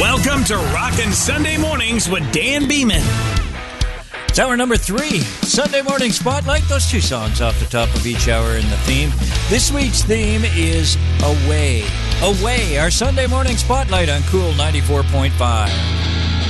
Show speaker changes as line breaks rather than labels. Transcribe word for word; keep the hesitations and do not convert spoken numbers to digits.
Welcome to Rockin' Sunday Mornings with Dan Beeman.
It's hour number three, Sunday Morning Spotlight. Those two songs off the top of each hour in the theme. This week's theme is Away. Away, our Sunday Morning Spotlight on Cool ninety-four point five.